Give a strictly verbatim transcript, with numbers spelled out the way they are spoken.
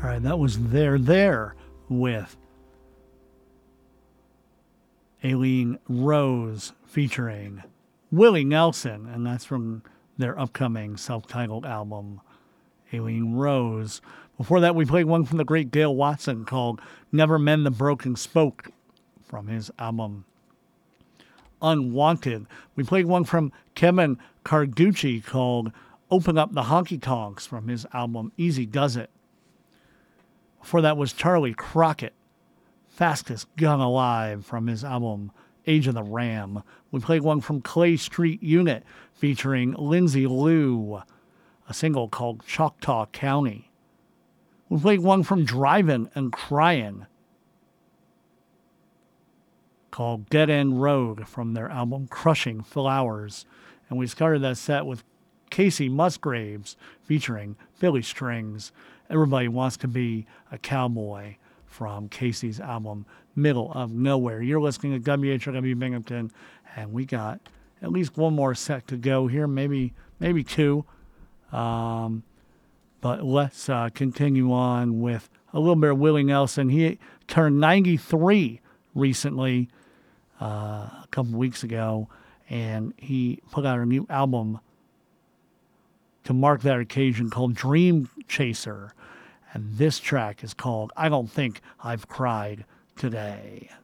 All right, that was There There with Aileen Rose featuring Willie Nelson, and that's from their upcoming self-titled album, Aileen Rose. Before that, we played one from the great Dale Watson called Never Mend the Broken Spoke from his album Unwanted. We played one from Kevin Carducci called Open Up the Honky Tonks from his album Easy Does It. Before that was Charlie Crockett, Fastest Gun Alive from his album Age of the Ram. We played one from Clay Street Unit featuring Lindsay Lou, a single called Choctaw County. We played one from Drivin' and Cryin' called Dead End Road from their album Crushing Flowers. And we started that set with Casey Musgraves featuring Philly Strings. Everybody Wants to Be a Cowboy from Casey's album Middle of Nowhere. You're listening to W H R W Binghamton, and we got at least one more set to go here, maybe maybe two. Um, but let's uh, continue on with a little bit of Willie Nelson. He turned ninety-three recently, uh, a couple weeks ago, and he put out a new album to mark that occasion called Dream Chaser. And this track is called I Don't Think I've Cried Today.